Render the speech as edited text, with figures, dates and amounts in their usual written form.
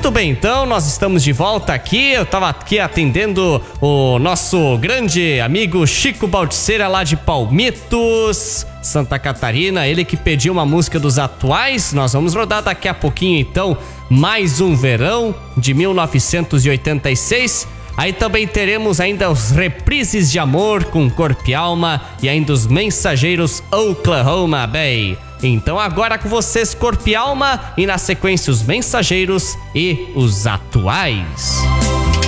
Muito bem, então nós estamos de volta aqui. Eu tava aqui atendendo o nosso grande amigo Chico Baldiceira lá de Palmitos, Santa Catarina, ele que pediu uma música dos Atuais. Nós vamos rodar daqui a pouquinho então Mais um Verão de 1986. Aí também teremos ainda os Reprises de Amor com Corpo e Alma e ainda os Mensageiros Oklahoma Bay. Então agora com vocês Corpo e Alma e na sequência os Mensageiros e os Atuais.